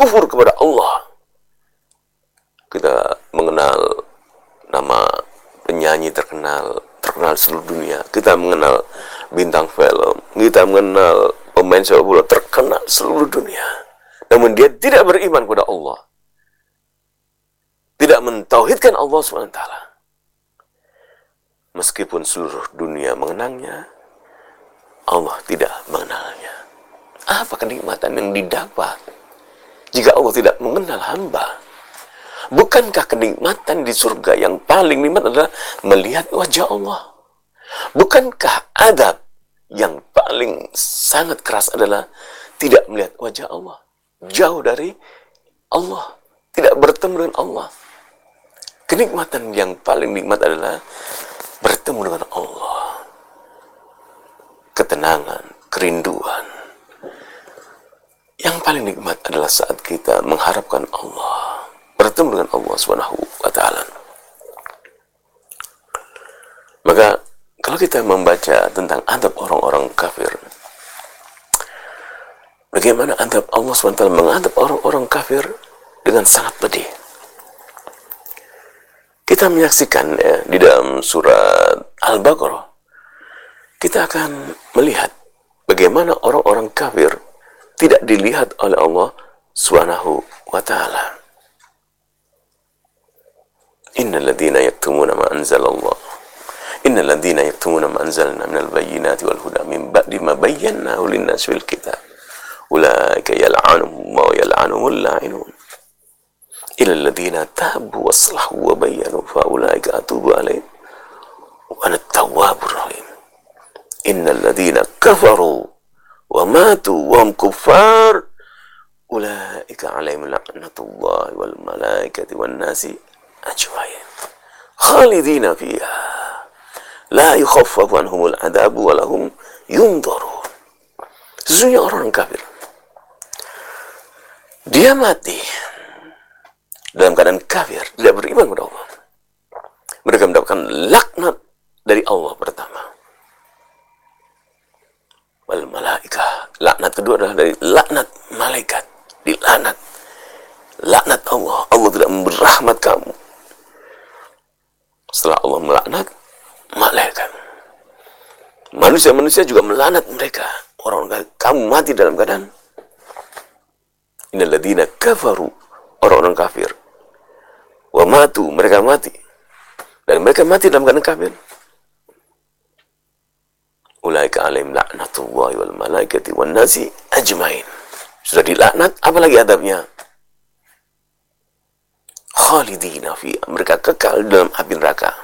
kufur kepada Allah. Kita mengenal nama penyanyi terkenal seluruh dunia. Kita mengenal bintang film. Kita mengenal pemain sepak bola terkenal seluruh dunia. Namun dia tidak beriman kepada Allah. Tidak mentauhidkan Allah SWT. Meskipun seluruh dunia mengenangnya, Allah tidak mengenalnya. Apa kenikmatan yang didapat jika Allah tidak mengenal hamba? Bukankah kenikmatan di surga yang paling nikmat adalah melihat wajah Allah? Bukankah adab yang paling sangat keras adalah tidak melihat wajah Allah? Jauh dari Allah, tidak bertemu dengan Allah. Kenikmatan yang paling nikmat adalah bertemu dengan Allah. Ketenangan, kerinduan. Yang paling nikmat adalah saat kita mengharapkan Allah, bertemu dengan Allah Subhanahu wa Ta'ala. Maka kalau kita membaca tentang adab orang-orang kafir, bagaimana adab Allah SWT mengadab orang-orang kafir dengan sangat pedih. Kita menyaksikan di dalam surat Al-Baqarah, kita akan melihat bagaimana orang-orang kafir tidak dilihat oleh Allah Subhanahu wa Ta'ala. Innal ladzina yaktumuna ma anzalallah Innal ladzina yaktumuna ma anzalna minal bayyinati wal huda min ba'di ma bayyanahu lin-nasi fil kitab ulaika yal'anuhum wa yal'anuhumul la'inun illa alladhina tabu waslahu wa bayyanu fa ulaika atubu alaihim wa ana at-tawwabur rahim. Innal ladzina kafaru wa matu wa hum kuffar ulaika alaihim la'natullahi wal malaikati wan nasi ajmain khalidina fiha la yukhaffafu anhumul adabu wa lahum yunzarun. Sesungguhnya orang kafir, dia mati dalam keadaan kafir, tidak beriman kepada Allah. Mereka mendapatkan laknat dari Allah pertama. Wal malaikah, laknat kedua adalah dari laknat malaikat, dilaknat. Laknat Allah, Allah tidak memberi rahmat kamu. Setelah Allah melaknat malaikat, manusia juga melaknat mereka. Orang-orang, kamu mati dalam keadaan innal ladzina kafaru, orang-orang kafir, wa matu, mereka mati, dan mereka mati dalam keadaan kafir. Ulaika alaihim la'natullahi wal malaikati wan nasi ajmain. Sudah dilaknat, apalagi adabnya? Khalidina fi, mereka kekal dalam api neraka.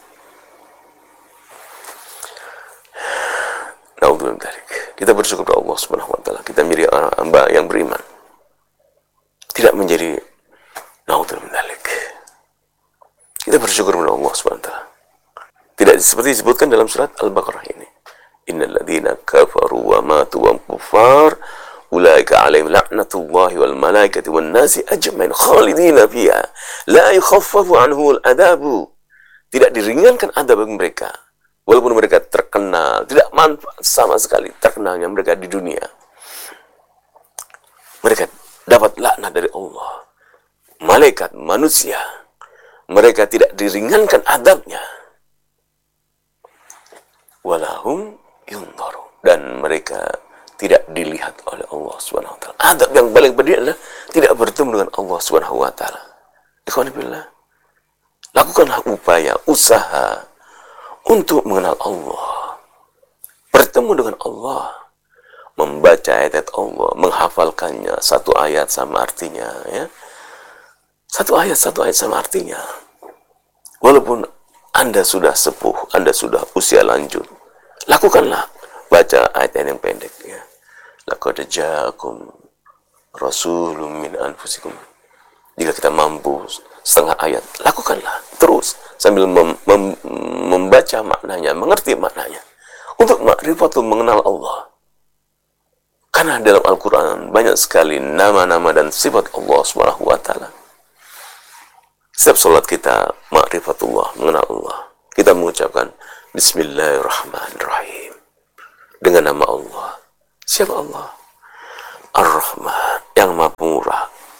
Naudzubillah dzalik. Kita bersyukur kepada Allah Subhanahu wa Ta'ala. Kita menjadi orang hamba yang beriman, tidak menjadi naudzubillah dzalik. Kita bersyukur kepada Allah Subhanahu wa Ta'ala. Tidak seperti disebutkan dalam surat Al-Baqarah ini. Innal ladzina kafaru wa matu wa hum kuffar ulaika alaihim la'natullahi wal malaikati wan nasi ajmain khalidina fiha la yukhaffafu anhumul adabu. Tidak diringankan adab bagi mereka, walaupun mereka terkenal, tidak manfaat sama sekali terkenalnya mereka di dunia. Mereka dapat laknat dari Allah, malaikat, manusia. Mereka tidak diringankan adabnya. Walahum yunzaru, dan mereka tidak dilihat oleh Allah Subhanahu wa Ta'ala. Adab yang paling pedih adalah tidak bertemu dengan Allah Subhanahu wa Ta'ala. Ikhwan fillah, lakukanlah upaya, usaha untuk mengenal Allah, bertemu dengan Allah, membaca ayat-ayat Allah, menghafalkannya, satu ayat sama artinya, ya. Satu ayat sama artinya. Walaupun Anda sudah sepuh, Anda sudah usia lanjut, lakukanlah baca ayat yang pendek, ya. Laqad ja'akum rasulun min anfusikum. Jika kita mampu setengah ayat, lakukanlah terus sambil membaca maknanya, mengerti maknanya, untuk ma'rifatul, mengenal Allah. Karena dalam Al-Quran banyak sekali nama-nama dan sifat Allah Subhanahu wa Ta'ala. Setiap salat kita ma'rifatullah, mengenal Allah. Kita mengucapkan Bismillahirrahmanirrahim dengan nama Allah. Siapa Allah? Ar-Rahman, yang maha pemurah,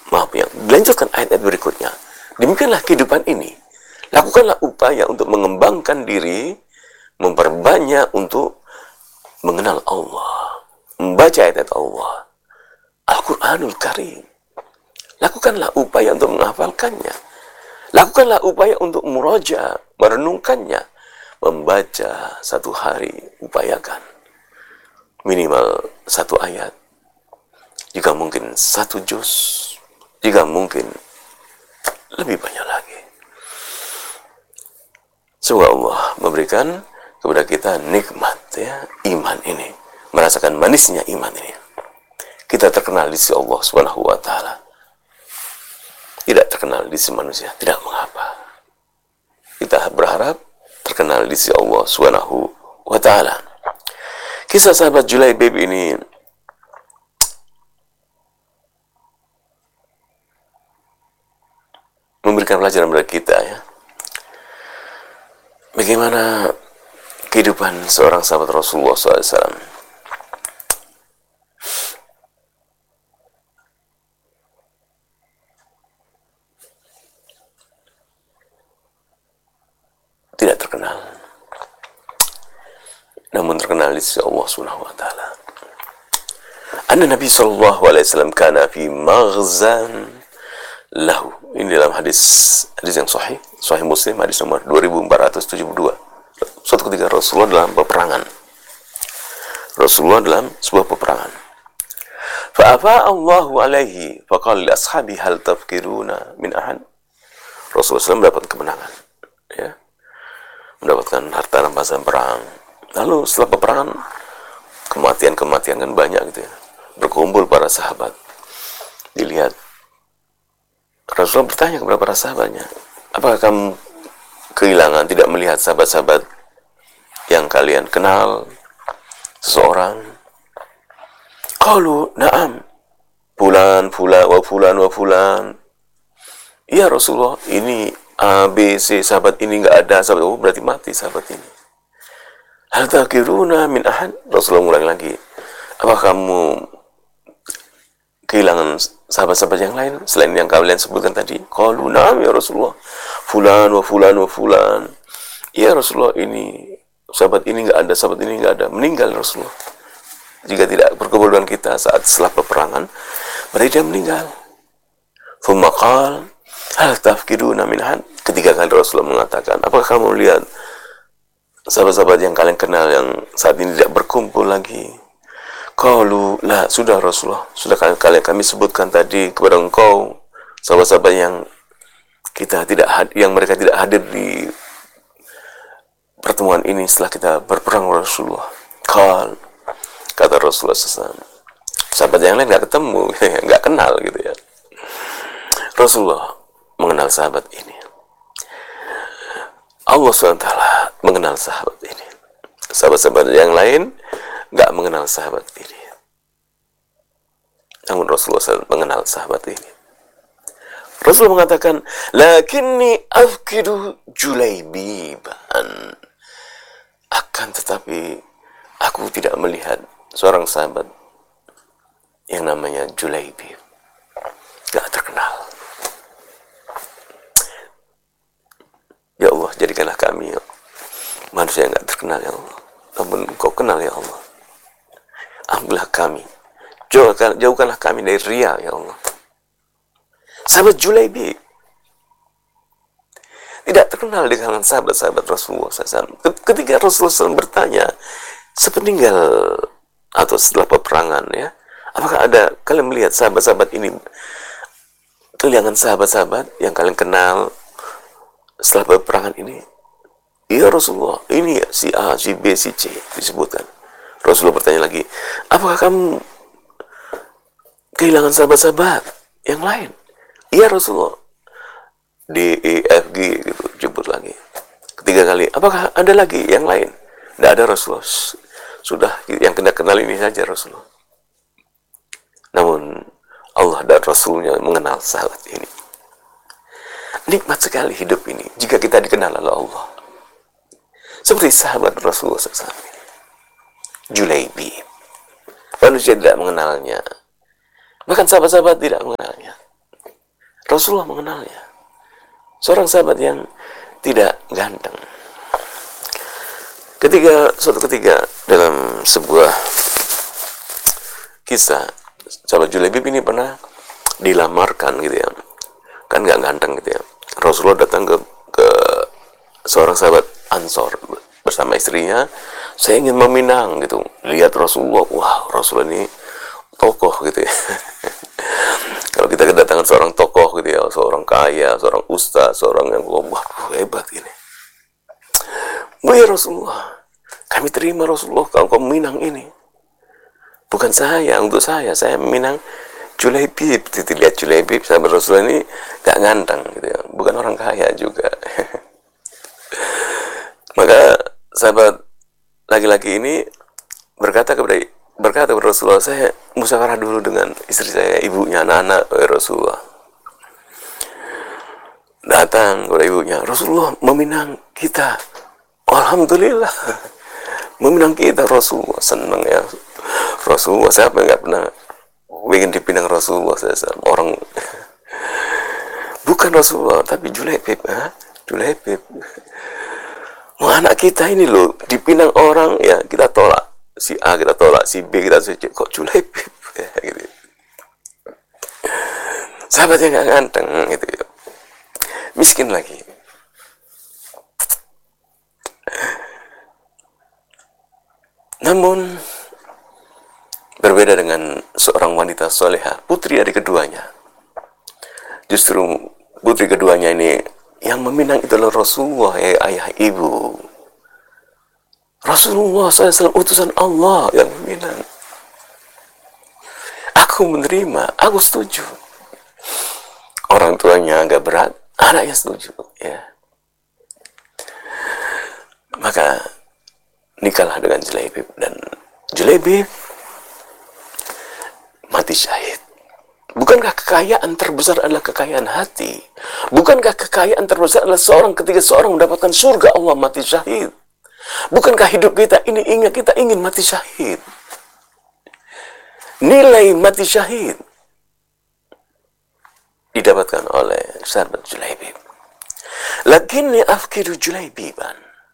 Dilanjutkan ayat-ayat berikutnya. Demikianlah kehidupan ini. Lakukanlah upaya untuk mengembangkan diri, memperbanyak untuk mengenal Allah, membaca ayat-ayat Allah, Al-Quranul Karim. Lakukanlah upaya untuk menghafalkannya. Lakukanlah upaya untuk muraja, merenungkannya. Membaca satu hari, upayakan. Minimal satu ayat. Jika mungkin satu juz. Jika mungkin lebih banyak lagi. Semoga Allah memberikan kepada kita nikmat ya, iman ini. Merasakan manisnya iman ini. Kita terkenal di sisi Allah Subhanahu wa taala. Tidak terkenal di sisi manusia, tidak mengapa. Kita berharap terkenal di sisi Allah Subhanahu wa taala. Kisah sahabat Julaibib ini memberikan pelajaran kepada kita ya. Bagaimana kehidupan seorang sahabat Rasulullah SAW. Tidak terkenal, namun terkenal di sisi Allah Subhanahu wa taala. Anna Nabi sallallahu alaihi wasallam kana fi maghzan lahu. Ini dalam hadis yang sahih Muslim, hadis nomor 2472. Suatu ketika Rasulullah dalam peperangan. Rasulullah dalam sebuah peperangan. Fa'afa Allahu alaihi faqala li ashabi hal tafkiruna min ahad. Rasulullah SAW mendapat kemenangan. Ya. Mendapatkan harta rampasan perang. Lalu setelah peperangan, kematian kan banyak gitu ya. Berkumpul para sahabat. Dilihat. Rasulullah bertanya kepada para sahabatnya, apakah kamu kehilangan, tidak melihat sahabat-sahabat yang kalian kenal, seseorang? Qalu na'am, fulan wa fulan. Iya Rasulullah, ini A, B, C, sahabat ini nggak ada, sahabat, oh berarti mati sahabat ini. Hal takiruna min ahad? Rasulullah mengulangi lagi. Apakah kamu kehilangan sahabat-sahabat yang lain selain yang kalian sebutkan tadi? Qalu na'am ya Rasulullah. Fulan wa fulan. Ya Rasulullah, ini sahabat ini nggak ada, sahabat ini nggak ada, meninggal Rasulullah. Jika tidak berkumpul dengan kita saat setelah peperangan, berarti dia meninggal. Thumma qala hal tafkiduna min ahad? Ketiga kali Rasulullah mengatakan, apakah kamu lihat sahabat-sahabat yang kalian kenal yang saat ini tidak berkumpul lagi? Qalu la, sudah Rasulullah, sudah kami sebutkan tadi kepada engkau sahabat-sahabat yang mereka tidak hadir di pertemuan ini setelah kita berperang Rasulullah. Kata Rasulullah SAW, sahabat yang lain nggak ketemu, nggak kenal gitu ya. Rasulullah mengenal sahabat ini. Allah SWT mengenal sahabat ini. Sahabat-sahabat yang lain nggak mengenal sahabat ini. Namun Rasulullah SAW mengenal sahabat ini. Rasulullah mengatakan, lakinni afkidu Julaibiban. Akan tetapi aku tidak melihat seorang sahabat yang namanya Julaibib. Gak terkenal. Ya Allah, jadikanlah kami ya, manusia yang gak terkenal ya Allah. Namun Engkau kenal ya Allah. Ambillah kami, jauhkanlah kami dari riya ya Allah. Sahabat Julaibib tidak terkenal di kalangan sahabat-sahabat Rasulullah SAW. Ketika Rasulullah SAW bertanya sepeninggal atau setelah peperangan ya, apakah ada kalian melihat sahabat-sahabat ini, kehilangan sahabat-sahabat yang kalian kenal setelah peperangan ini? Iya Rasulullah, ini si A, si B, si C disebutkan. Rasulullah bertanya lagi, apakah kamu kehilangan sahabat-sahabat yang lain? Iya Rasulullah, D, E, F, G gitu, jemput lagi. Ketiga kali, apakah ada lagi yang lain? Tidak ada Rasulullah, sudah yang kita kenal ini saja Rasulullah. Namun Allah dan Rasulnya mengenal sahabat ini. Nikmat sekali hidup ini jika kita dikenal oleh Allah. Seperti sahabat Rasulullah SAW, Julaibib. Manusia tidak mengenalnya, bahkan sahabat-sahabat tidak mengenalnya. Rasulullah mengenalnya. Seorang sahabat yang tidak ganteng. Suatu ketika dalam sebuah kisah, sahabat Julaibib ini pernah dilamarkan gitu ya, kan nggak ganteng gitu ya. Rasulullah datang ke seorang sahabat Ansor bersama istrinya, saya ingin meminang gitu. Lihat Rasulullah, wah Rasulullah ini tokoh gitu ya. Kalau kita kedatangan seorang tokoh gitu ya, seorang kaya, seorang ustaz, seorang yang wah hebat ini. Ya Rasulullah, kami terima Rasulullah kalau kau meminang ini. Bukan saya, untuk saya meminang Julaibib. Lihat Julaibib, sahabat Rasulullah ini gak ganteng gitu ya, bukan orang kaya juga. Maka sahabat laki-laki ini berkata kepada Rasulullah, saya musyawarah dulu dengan istri saya, ibunya, anak-anak Rasulullah. Datang kepada ibunya, Rasulullah meminang kita. Alhamdulillah, meminang kita. Rasulullah senang ya. Rasulullah, siapa yang nggak pernah ingin dipinang Rasulullah? Orang bukan Rasulullah, tapi Julaibib. Julaibib, anak kita ini loh dipinang orang ya, kita tolak. Si A kita tolak, si B kita suci. Kok Julaibib ya, gitu. Sahabat yang nggak ganteng gitu ya. Miskin lagi. Namun berbeda dengan seorang wanita solehah, putri dari keduanya. Justru putri keduanya ini yang meminang itu adalah Rasulullah, ya ayah ibu. Rasulullah SAW utusan Allah yang meminang. Aku menerima, aku setuju. Orang tuanya agak berat, anaknya setuju, ya. Maka nikahlah dengan Julaibib, dan Julaibib mati syahid. Bukankah kekayaan terbesar adalah kekayaan hati? Bukankah kekayaan terbesar adalah ketika seorang mendapatkan surga Allah mati syahid? Bukankah hidup kita ini kita ingin mati syahid? Nilai mati syahid didapatkan oleh sahabat Julaibib. Lakinni afkiru Julaibiban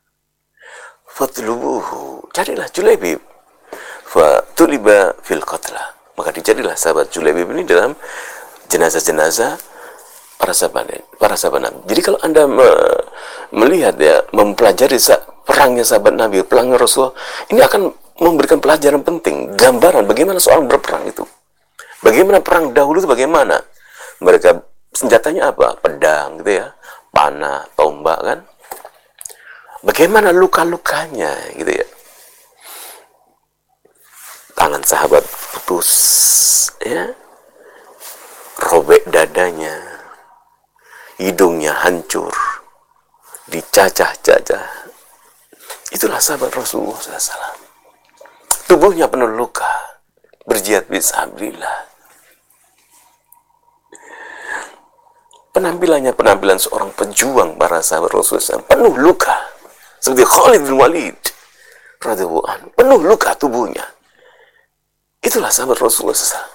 fatlubuhu. Carilah Julaibib, fatuliba fil qatla. Maka dicarilah sahabat Julaibib ini dalam jenazah-jenazah para sahabat Nabi. Jadi kalau Anda melihat ya, mempelajari perangnya sahabat Nabi, perangnya Rasulullah, ini akan memberikan pelajaran penting, gambaran bagaimana seorang berperang itu. Bagaimana perang dahulu itu bagaimana? Mereka senjatanya apa? Pedang gitu ya, panah, tombak kan. Bagaimana luka-lukanya gitu ya. Tangan sahabat putus ya, robek dadanya, hidungnya hancur, dicacah-cacah. Itulah sahabat Rasulullah SAW. Tubuhnya penuh luka, berjihad fisabilillah. Penampilannya penampilan seorang pejuang para sahabat Rasulullah SAW, penuh luka. Seperti Khalid bin Walid radhiyallahu anhu, penuh luka tubuhnya. Itulah sahabat Rasulullah SAW.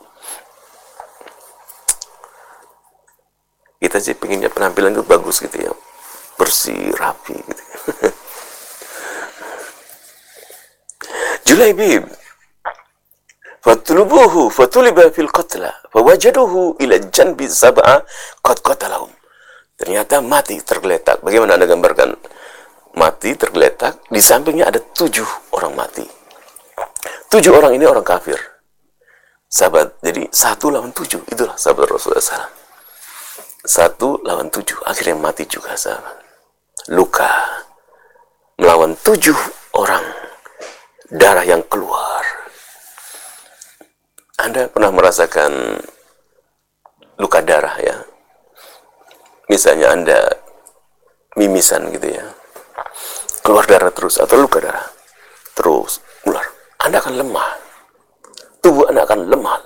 Kita sih pengennya penampilan itu bagus gitu ya, bersih, rapi gitu. Julaibib fatlubuhu fatuliba fil qatla fawajaduhu ila janbi sab'a qad qatalahum. Ternyata mati tergeletak. Bagaimana Anda gambarkan mati tergeletak, di sampingnya ada 7 orang mati. 7 orang ini orang kafir. Sahabat, jadi 1 lawan 7, itulah sahabat Rasulullah SAW. 1 lawan 7, akhirnya mati juga sahabat. Luka melawan 7 orang, darah yang keluar. Anda pernah merasakan luka darah ya? Misalnya Anda mimisan gitu ya, keluar darah terus, atau luka darah terus keluar, Anda akan lemah. Tubuh Anda akan lemah,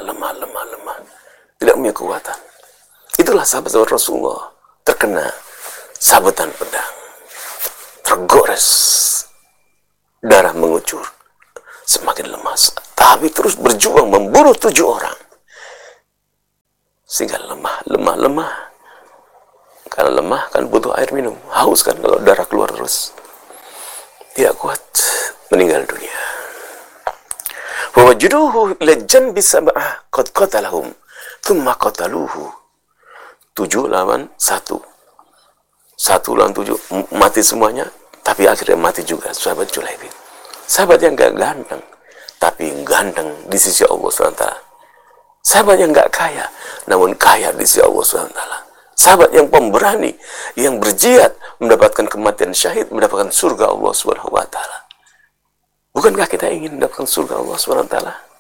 tidak punya kekuatan. Itulah sahabat-sahabat Rasulullah terkena sabetan pedang, tergores, darah mengucur, semakin lemas, tapi terus berjuang membunuh 7 orang. sehingga lemah. Karena lemah kan butuh air minum, haus kan kalau darah keluar terus, tidak kuat, meninggal dunia. Fawajuduhu ila janbi sab'ah qad qatalahum thumma qataluhu. 7 lawan 1, 1 lawan 7, mati semuanya, tapi akhirnya mati juga sahabat Julaibib. Sahabat yang gak ganteng, tapi ganteng di sisi Allah SWT. Sahabat yang gak kaya, namun kaya di sisi Allah SWT. Sahabat yang pemberani, yang berjihad, mendapatkan kematian syahid, mendapatkan surga Allah SWT. Bukankah kita ingin mendapatkan surga Allah SWT?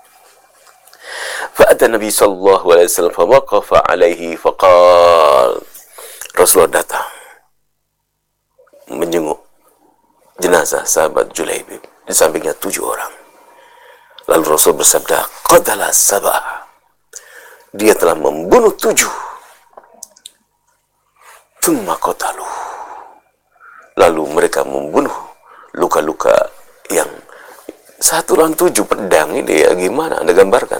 Fa'ata Nabi sallallahu alaihi wasallam fawaqafa alaihi faqal. Rasulullah datang menjenguk jenazah sahabat Julaibib, di sampingnya 7 orang. Lalu Rasul bersabda, qatala sab'ah, dia telah membunuh 7. Thumma qatalu, lalu mereka membunuh luka-luka yang 1 lawan 7 pedang ini ya, gimana Anda gambarkan?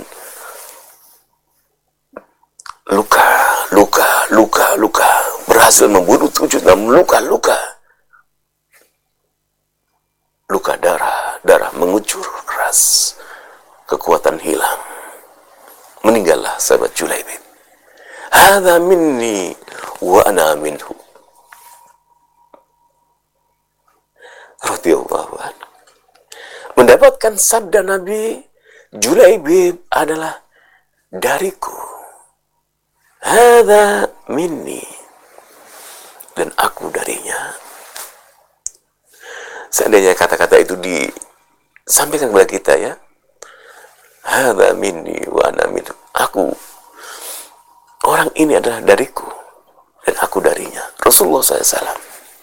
Luka, berhasil membunuh 7 dalam luka, darah mengucur keras, kekuatan hilang, meninggallah sahabat Julaibib. Hadza minni wa ana minhu, radhiyallahu anhu. Mendapatkan sabda Nabi, Julaibib adalah dariku. Hadza minni, dan aku darinya. Seandainya kata-kata itu disampaikan kepada kita ya, hadza minni wa ana minhu, aku, orang ini adalah dariku dan aku darinya. Rasulullah SAW.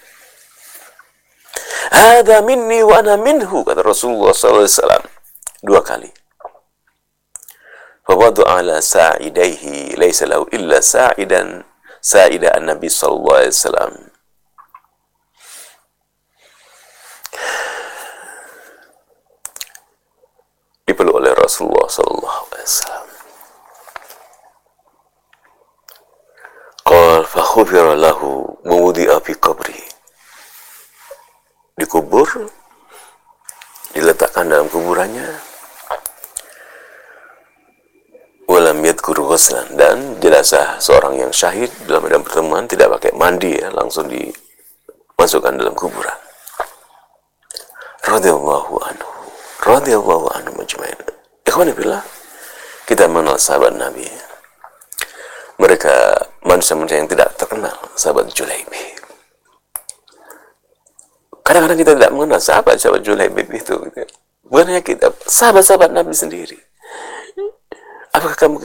Hadza minni wa ana minhu, kata Rasulullah SAW 2 kali. Fawadu ala sa'idaihi laysa lahu illa sa'ida an-nabi sallallahu alaihi wasallam. Dipeluk oleh Rasulullah sallallahu alaihi wasallam. Qal fa khufira lahu mawdi'a fi qabri. Dikubur, diletakkan dalam kuburannya. Walam yadhkur ghuslan, dan jenazah seorang yang syahid dalam medan pertemuan tidak pakai mandi ya, langsung dimasukkan dalam kuburan. Radhiyallahu anhu majma'in. Ikhwani billah, kita mengenal sahabat Nabi. Mereka manusia-manusia yang tidak terkenal, sahabat Julaibib. Kadang-kadang kita tidak mengenal sahabat Julaibib itu. Bukan hanya kita, sahabat-sahabat Nabi sendiri. Apakah kamu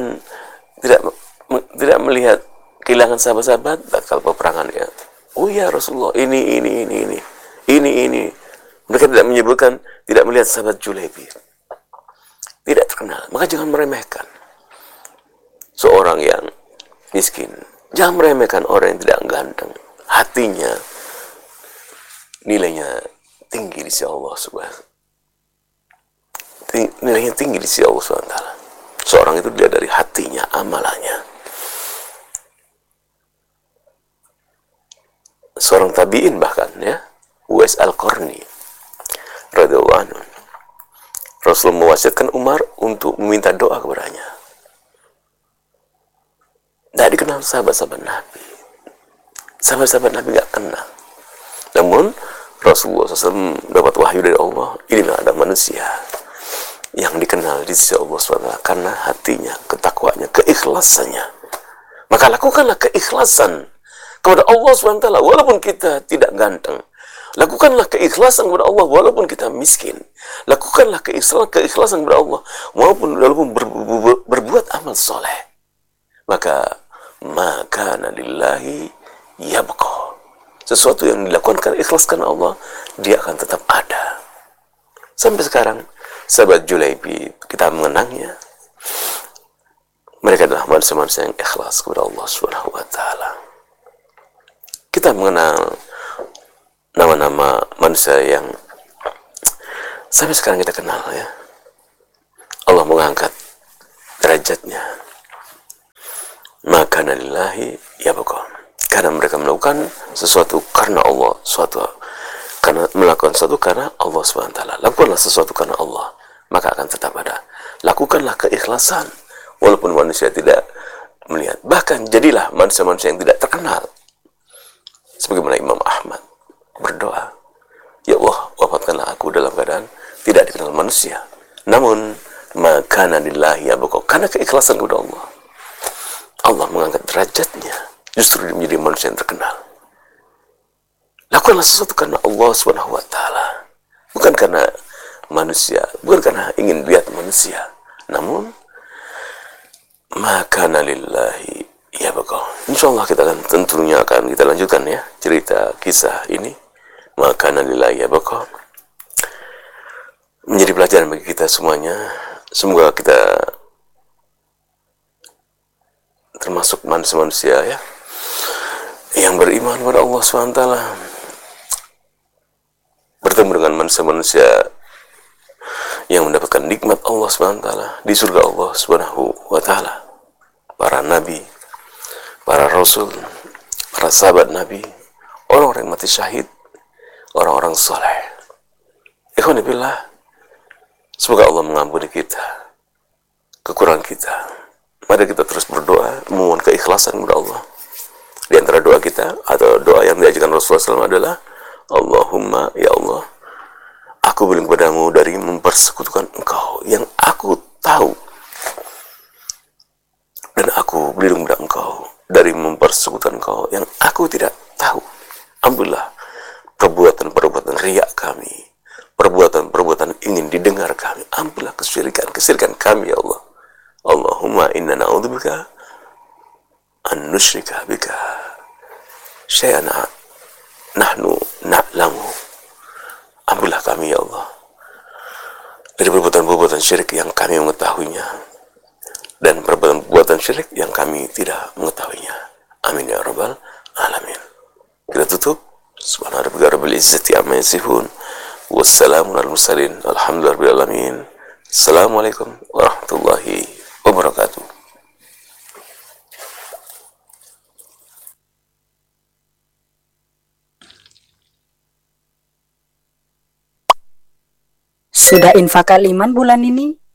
tidak melihat kehilangan sahabat-sahabat kalau peperangan ya? Oh ya Rasulullah, ini. Mereka tidak menyebutkan, tidak melihat sahabat Julaibib. Tidak terkenal, maka jangan meremehkan seorang yang miskin. Jangan meremehkan orang yang tidak ganteng. Hatinya, nilainya tinggi di sisi Allah Subhanahu. Nilainya tinggi di sisi Allah Subhanahu wa Ta'ala. Seorang itu dilihat dari hatinya, amalannya. Seorang tabi'in bahkan ya, Uwais Al-Qarni radhiyallahu anhu, Rasul mewasiatkan Umar untuk meminta doa kepadanya. Tidak dikenal sahabat-sahabat Nabi. Sahabat-sahabat Nabi tidak kenal. Namun Rasulullah SAW dapat wahyu dari Allah, inilah ada manusia yang dikenal di sisi Allah SWT karena hatinya, ketakwaannya, keikhlasannya. Maka lakukanlah keikhlasan kepada Allah SWT walaupun kita tidak ganteng. Lakukanlah keikhlasan kepada Allah walaupun kita miskin. Lakukanlah keikhlasan kepada Allah walaupun berbuat amal soleh. Maka lillahi yabqa. Sesuatu yang dilakukan karena ikhlas karena Allah, dia akan tetap ada. Sampai sekarang sahabat Julaibib, kita mengenangnya. Mereka adalah manusia-manusia yang ikhlas kepada Allah Subhanahu wa Ta'ala. Kita mengenal nama-nama manusia yang sampai sekarang kita kenal ya. Allah mengangkat derajatnya. kana lillahi yabqa. Karena mereka melakukan sesuatu karena Allah, melakukan sesuatu karena Allah SWT. Lakukanlah sesuatu karena Allah, maka akan tetap ada. Lakukanlah keikhlasan walaupun manusia tidak melihat. Bahkan jadilah manusia-manusia yang tidak terkenal. Sebagaimana Imam Ahmad berdoa, ya Allah, wafatkanlah aku dalam keadaan tidak dikenal manusia, namun makana lillahi yabqa, karena keikhlasan kepada Allah. Allah mengangkat derajatnya, justru dia menjadi manusia yang terkenal. Lakukanlah sesuatu karena Allah Subhanahu wa taala, bukan karena manusia, bukan karena ingin lihat manusia, namun makana lillahi yabqa. Insyaallah kita akan tentunya akan kita lanjutkan ya cerita kisah ini, makana lillahi yabqa, menjadi pelajaran bagi kita semuanya. Semoga kita termasuk manusia-manusia ya yang beriman kepada Allah SWT, bertemu dengan manusia-manusia yang mendapatkan nikmat Allah SWT di surga Allah SWT, para nabi, para rasul, para sahabat nabi, orang-orang yang mati syahid, orang-orang soleh. Ikhwan fillah, semoga Allah mengampuni kita kekurangan kita. Mari kita terus berdoa, memohon keikhlasan kepada Allah. Di antara doa kita atau doa yang diajarkan Rasulullah SAW adalah, Allahumma, ya Allah, aku berlindung padamu dari mempersekutukan Engkau yang aku tahu, dan aku berlindung pada Engkau dari mempersekutukan Engkau yang aku tidak tahu. Ampunilah perbuatan-perbuatan riak kami, perbuatan-perbuatan ingin didengar kami. Ampunilah kesyirikan kami, ya Allah. Allahumma inna na'udzubika an nusyrika bika syai'an nahnu na'lamu. Ampunilah kami, ya Allah, dari perbuatan-perbuatan syirik yang kami mengetahuinya dan perbuatan-perbuatan syirik yang kami tidak mengetahuinya. Amin ya rabbal alamin. Kita tutup. Subhana rabbika rabbil izzati amma yasifun, wassalamun alal mursalin, alhamdulillahi rabbil alamin. Assalamualaikum warahmatullahi wabarakatuh. Sudah infak kaliman bulan ini?